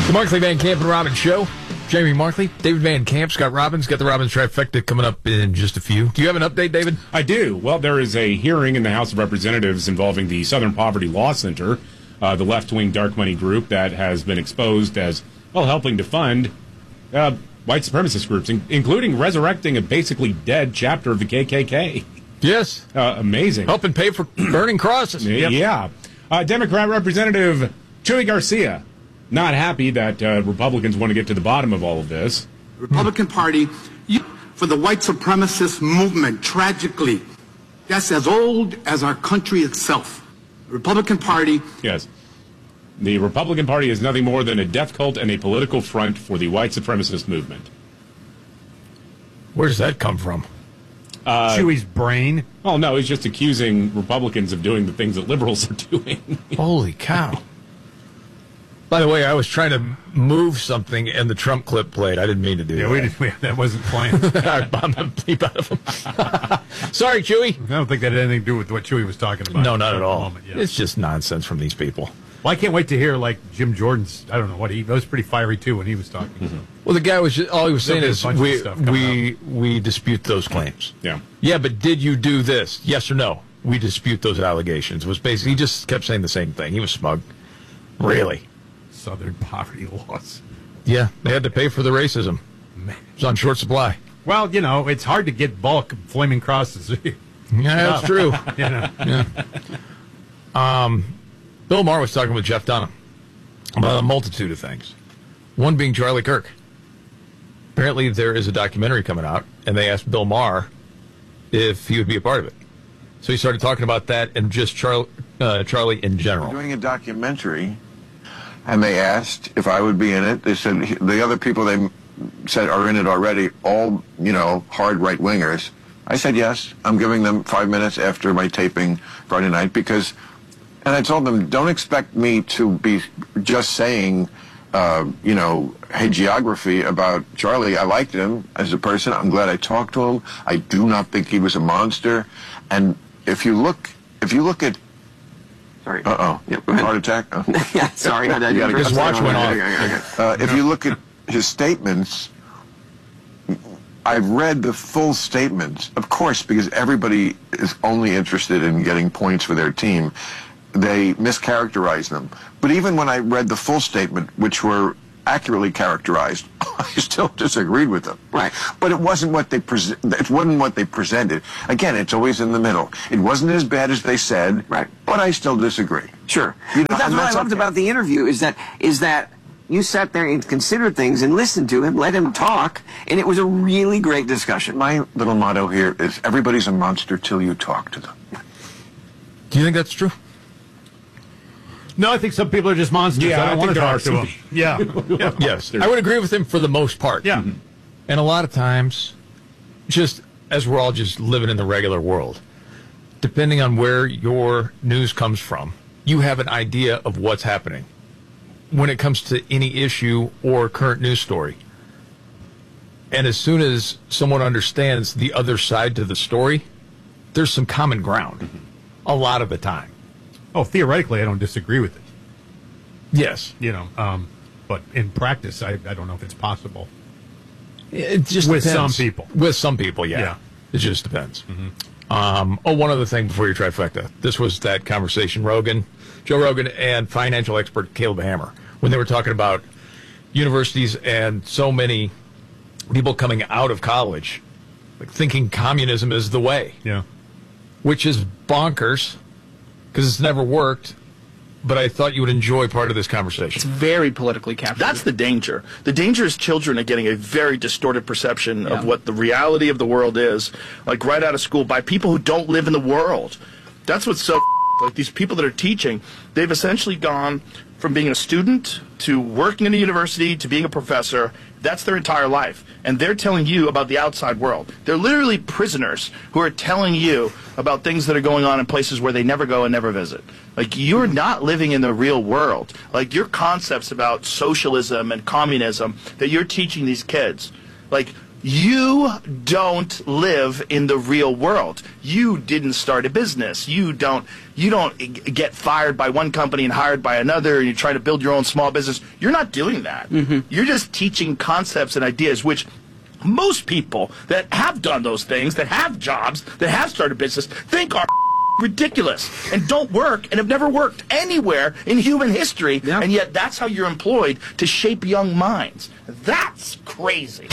The Markley, Van Camp, and Robbins Show. Jamie Markley, David Van Camp, Scott Robbins. Got the Robbins trifecta coming up in just a few. Do you have an update, David? I do. Well, there is a hearing in the House of Representatives involving the Southern Poverty Law Center, the left-wing dark money group that has been exposed as, well, helping to fund white supremacist groups, including resurrecting a basically dead chapter of the KKK. Yes. Amazing. Helping pay for burning crosses. Yep. Yeah. Democrat Representative Chuy Garcia, not happy that Republicans want to get to the bottom of all of this. Republican Party, for the white supremacist movement, tragically, that's as old as our country itself. The Republican Party. Yes. The Republican Party is nothing more than a death cult and a political front for the white supremacist movement. Where does that come from? Chuy's brain. Oh, no, he's just accusing Republicans of doing the things that liberals are doing. Holy cow. By the way, I was trying to move something and the Trump clip played. I didn't mean to do that. That wasn't planned. I bombed the bleep out of him. Sorry, Chewy. I don't think that had anything to do with what Chewy was talking about. No, not at all. Moment, yeah. It's just nonsense from these people. Well, I can't wait to hear, like, Jim Jordan's, I don't know what, he was pretty fiery, too, when he was talking. Mm-hmm. Well, the guy was just, all he was saying is, we we dispute those claims. Yeah. Yeah, but did you do this? Yes or no? We dispute those allegations. It was basically, he just kept saying the same thing. He was smug. Really? Southern poverty laws. Yeah, they had to pay for the racism. Man. It was on short supply. Well, you know, it's hard to get bulk flaming crosses. Yeah, that's true. Yeah. Bill Maher was talking with Jeff Dunham about a multitude of things. One being Charlie Kirk. Apparently there is a documentary coming out, and they asked Bill Maher if he would be a part of it. So he started talking about that and just Charlie in general. Doing a documentary, and they asked if I would be in it. They said the other people they said are in it already, all, hard right-wingers. I said yes. I'm giving them 5 minutes after my taping Friday night because... And I told them, don't expect me to be just saying, hey, geography about Charlie. I liked him as a person. I'm glad I talked to him. I do not think he was a monster. And if you look at... Sorry. Yep, heart attack? Oh. Yeah, sorry. His watch went off. If you look at his statements... I've read the full statements, of course, because everybody is only interested in getting points for their team. They mischaracterize them. But even when I read the full statement, which were accurately characterized, I still disagreed with them. Right. But it wasn't what they it wasn't what they presented. Again, it's always in the middle. It wasn't as bad as they said. Right. But I still disagree. Sure. But that's what I loved about the interview is that you sat there and considered things and listened to him, let him talk, and it was a really great discussion. My little motto here is everybody's a monster till you talk to them. Do you think that's true? No, I think some people are just monsters. Yeah, I don't want to talk to them. Yeah. Yes. I would agree with him for the most part. Yeah. And a lot of times, just as we're all just living in the regular world, depending on where your news comes from, you have an idea of what's happening when it comes to any issue or current news story. And as soon as someone understands the other side to the story, there's some common ground a lot of the time. Oh, theoretically, I don't disagree with it. Yes. But in practice, I don't know if it's possible. It just with depends. some people. With some people, yeah. It just depends. Mm-hmm. One other thing before your trifecta. This was that conversation, Joe Rogan and financial expert Caleb Hammer, when they were talking about universities and so many people coming out of college thinking communism is the way. Yeah. Which is bonkers because it's never worked. But I thought you would enjoy part of this conversation. It's very politically captured. That's the danger. The danger is children are getting a very distorted perception of what the reality of the world is, right out of school, by people who don't live in the world. That's what's so these people that are teaching, they've essentially gone from being a student to working in a university to being a professor. That's their entire life. And they're telling you about the outside world. They're literally prisoners who are telling you about things that are going on in places where they never go and never visit. You're not living in the real world. Your concepts about socialism and communism that you're teaching these kids, You don't live in the real world. You didn't start a business. You don't get fired by one company and hired by another, and you try to build your own small business. You're not doing that. You're just teaching concepts and ideas, which most people that have done those things, that have jobs, that have started business, think are ridiculous and don't work and have never worked anywhere in human history, and yet that's how you're employed to shape young minds. That's crazy.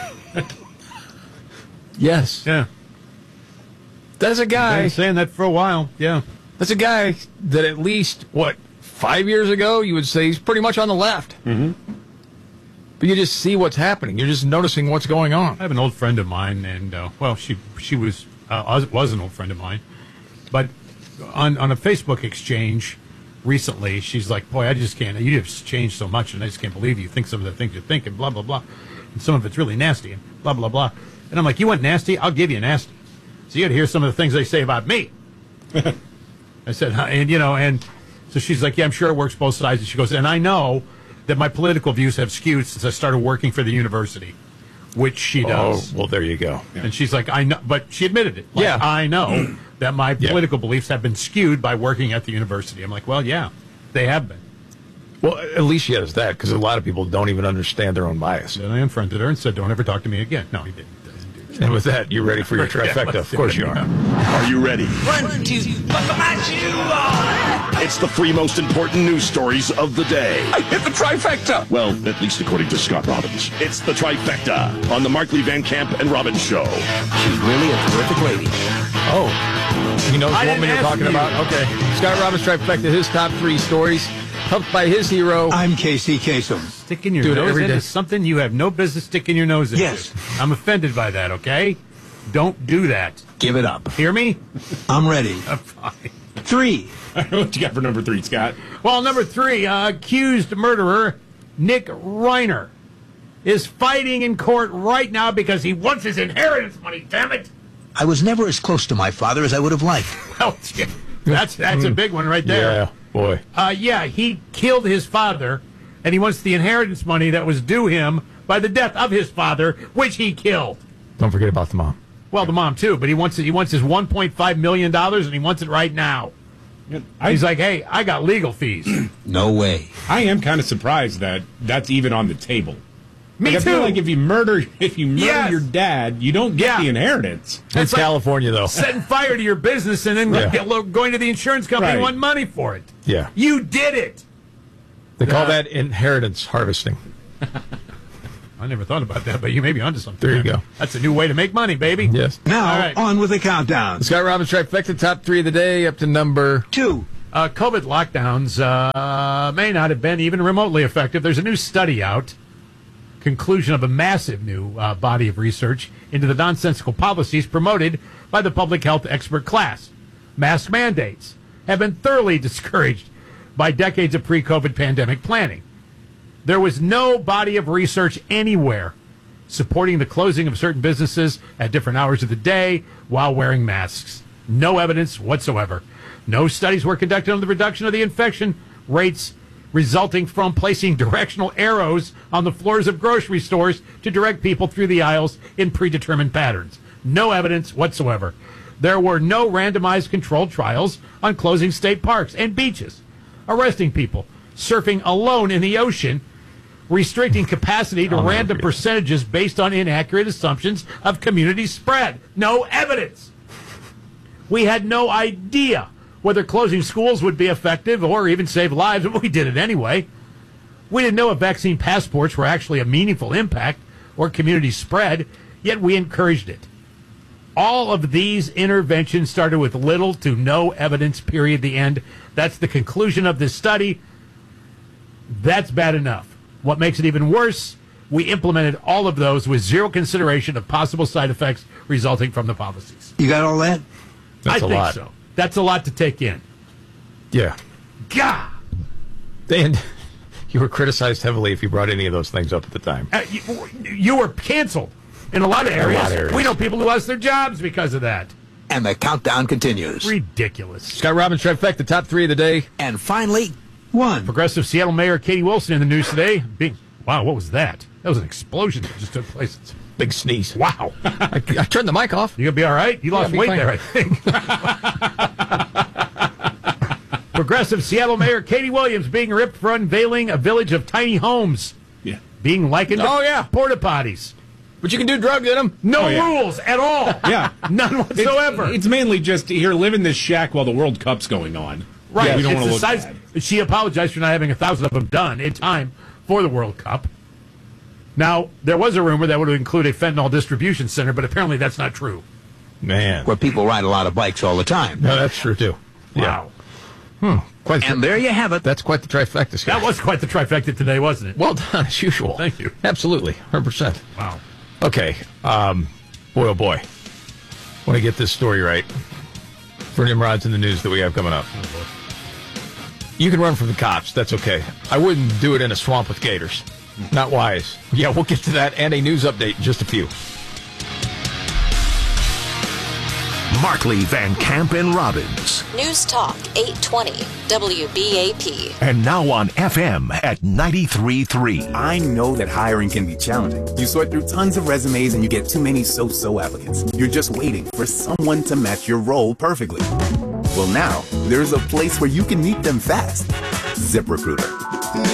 Yes. Yeah. That's a I've guy. been saying that for a while. Yeah. That's a guy that at least, 5 years ago, you would say he's pretty much on the left. Mm-hmm. But you just see what's happening. You're just noticing what's going on. I have an old friend of mine, and she was an old friend of mine, but on a Facebook exchange recently, she's like, "Boy, I just can't. You have changed so much, and I just can't believe you think some of the things you think, and blah blah blah, and some of it's really nasty, and blah blah blah." And I'm like, "You want nasty? I'll give you nasty." So you got to hear some of the things they say about me. I said, and so she's like, "Yeah, I'm sure it works both sides." And she goes, "And I know that my political views have skewed since I started working for the university," which she does. Oh, well, there you go. Yeah. And she's like, "I know," but she admitted it. Like, Yeah. I know that my political beliefs have been skewed by working at the university. I'm like, well, yeah, they have been. Well, at least she has that, because a lot of people don't even understand their own bias. Then I unfriended her and said, "Don't ever talk to me again." No, he didn't. And with that, you're ready for your trifecta. Of course you are. Are you ready? 1, 2, It's the 3 most important news stories of the day. I hit the trifecta. Well, at least according to Scott Robbins. It's the trifecta on the Markley, Van Camp, and Robbins show. She's really a terrific lady. Oh, you know what didn't you're ask talking you. about? Okay. Scott Robbins trifecta, his top 3 stories, helped by his hero. I'm Casey Kasem. Sticking your Do it nose every into day. something you have no business sticking your nose into. Yes. I'm offended by that, okay? Don't do that. Give it up. Hear me? I'm ready. I'm fine. 3. What you got for number 3, Scott? Well, number 3, accused murderer Nick Reiner is fighting in court right now because he wants his inheritance money, damn it! I was never as close to my father as I would have liked. Well, that's a big one right there. Yeah, boy. He killed his father, and he wants the inheritance money that was due him by the death of his father, which he killed. Don't forget about the mom. Well, the mom too, but he wants it. He wants his $1.5 million, and he wants it right now. He's like, "Hey, I got legal fees." No way. I am kind of surprised that that's even on the table. Me I too. feel like if you murder Yes. your dad, you don't get Yeah. the inheritance. It's like California, though. setting fire to your business and then going to the insurance company and Right. want money for it. Yeah. You did it. They call that inheritance harvesting. I never thought about that, but you may be onto something. There you go. That's a new way to make money, baby. Yes. Now, All right. on with the countdown. Scott Robbins trifecta, top 3 of the day, up to number 2. COVID lockdowns may not have been even remotely effective. There's a new study out, conclusion of a massive new body of research into the nonsensical policies promoted by the public health expert class. Mask mandates have been thoroughly discouraged by decades of pre-COVID pandemic planning. There was no body of research anywhere supporting the closing of certain businesses at different hours of the day while wearing masks. No evidence whatsoever. No studies were conducted on the reduction of the infection rates resulting from placing directional arrows on the floors of grocery stores to direct people through the aisles in predetermined patterns. No evidence whatsoever. There were no randomized controlled trials on closing state parks and beaches, arresting people, surfing alone in the ocean, restricting capacity to random percentages based on inaccurate assumptions of community spread. No evidence. We had no idea whether closing schools would be effective or even save lives, but we did it anyway. We didn't know if vaccine passports were actually a meaningful impact or community spread, yet we encouraged it. All of these interventions started with little to no evidence, period, the end. That's the conclusion of this study. That's bad enough. What makes it even worse, we implemented all of those with zero consideration of possible side effects resulting from the policies. You got all that? That's I a think lot. so. That's a lot to take in. Yeah. God! And you were criticized heavily if you brought any of those things up at the time. You were canceled in a lot of areas. A lot of areas. We know people who lost their jobs because of that. And the countdown continues. Ridiculous. Scott Robbins trifecta, top 3 of the day. And finally, 1. Progressive Seattle Mayor Katie Wilson in the news today. Wow, what was that? That was an explosion that just took place. Big sneeze. Wow. I turned the mic off. You gonna be all right? You lost be weight fine. there, I think. Progressive Seattle Mayor Katie Williams being ripped for unveiling a village of tiny homes. Yeah. Being likened Oh, to yeah. porta potties. But you can do drugs in them. No Oh, yeah. rules at all. Yeah. None whatsoever. It's mainly just here, live in this shack while the World Cup's going on. right. Yeah, we don't It's want to the look size. bad. She apologized for not having 1,000 of them done in time for the World Cup. Now, there was a rumor that would include a fentanyl distribution center, but apparently that's not true. Man. Where people ride a lot of bikes all the time. No, that's true, too. Wow. Quite And there you have it. That's quite the trifecta, Scott. That was quite the trifecta today, wasn't it? Well done, as usual. Thank you. Absolutely. 100%. Wow. Okay. Boy, oh boy. Want to get this story right for Nimrod's in the news that we have coming up. You can run from the cops. That's okay. I wouldn't do it in a swamp with gators. Not wise. Yeah, we'll get to that and a news update in just a few. Markley, Van Camp, and Robbins. News Talk 820 WBAP. And now on FM at 93.3. I know that hiring can be challenging. You sort through tons of resumes and you get too many so-so applicants. You're just waiting for someone to match your role perfectly. Well, now, there's a place where you can meet them fast. ZipRecruiter.